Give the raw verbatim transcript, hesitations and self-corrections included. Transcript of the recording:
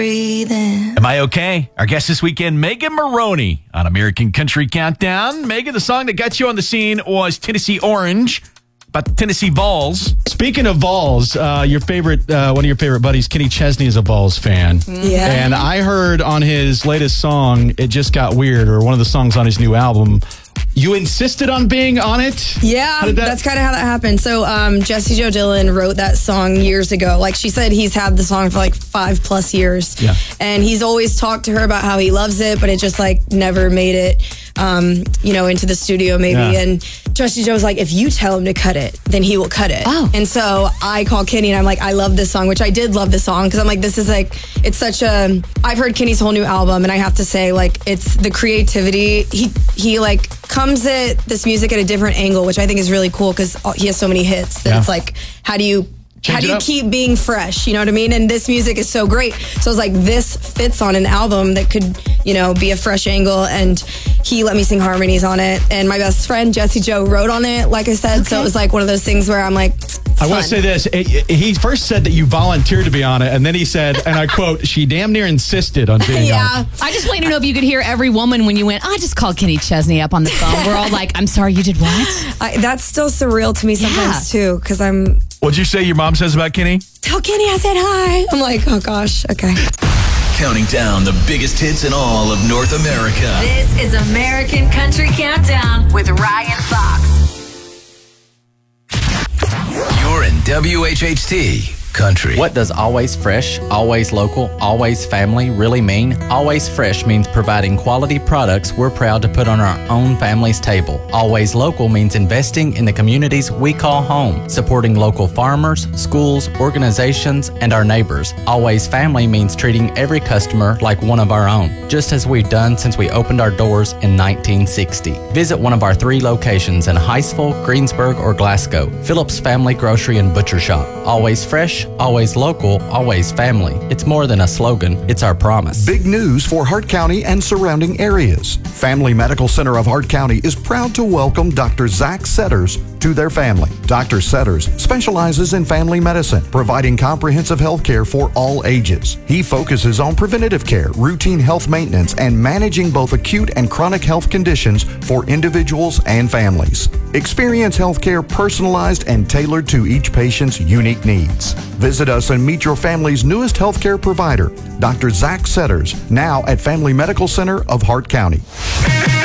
breathing. Am I okay? Our guest this weekend, Megan Moroney on American Country Countdown. Megan, the song that got you on the scene was Tennessee Orange, about the Tennessee Vols. Speaking of Vols, uh, your favorite, uh, one of your favorite buddies, Kenny Chesney, is a Vols fan. Yeah. And I heard on his latest song, It Just Got Weird, or one of the songs on his new album, you insisted on being on it? Yeah, that- that's kind of how that happened. So um, Jessie Jo Dillon wrote that song years ago. Like she said, he's had the song for like five plus years. Yeah. And he's always talked to her about how he loves it, but it just like never made it, um, you know, into the studio maybe. Yeah. And Jessie Jo was like, if you tell him to cut it, then he will cut it. Oh. And so I called Kenny and I'm like, I love this song, which I did love the song because I'm like, this is like, it's such a, I've heard Kenny's whole new album and I have to say like, it's the creativity. He, he like comes at this music at a different angle, which I think is really cool because he has so many hits that Yeah. it's like, how do you, Change how do it you up. keep being fresh? You know what I mean? And this music is so great. So I was like, this fits on an album that could, you know, be a fresh angle. And he let me sing harmonies on it. And my best friend, Jessie Jo, wrote on it, like I said. So it was like one of those things where I'm like, I want to say this. It- He first said that you volunteered to be on it, and then he said, and I quote, she damn near insisted on being yeah. on it. I just want you to know if you could hear every woman when you went, I just called Kenny Chesney up on the phone. We're all like, I'm sorry, you did what? I, that's still surreal to me sometimes Yeah. too, because I'm, What'd you say your mom says about Kenny? tell Kenny I said hi. I'm like, oh gosh, okay. Counting down the biggest hits in all of North America. This is American Country Countdown with Ryan Fox. You're in W H H T Country. What does always fresh, always local, always family really mean? Always fresh means providing quality products we're proud to put on our own family's table. Always local means investing in the communities we call home, supporting local farmers, schools, organizations, and our neighbors. Always family means treating every customer like one of our own, just as we've done since we opened our doors in nineteen sixty. Visit one of our three locations in Heistville, Greensburg, or Glasgow. Phillips Family Grocery and Butcher Shop. Always fresh, always local, always family. It's more than a slogan, it's our promise. Big news for Hart County and surrounding areas. Family Medical Center of Hart County is proud to welcome Doctor Zach Setters to their family. Doctor Setters specializes in family medicine, providing comprehensive health care for all ages. He focuses on preventative care, routine health maintenance, and managing both acute and chronic health conditions for individuals and families. Experience health care personalized and tailored to each patient's unique needs. Visit us and meet your family's newest healthcare provider, Doctor Zach Setters, now at Family Medical Center of Hart County.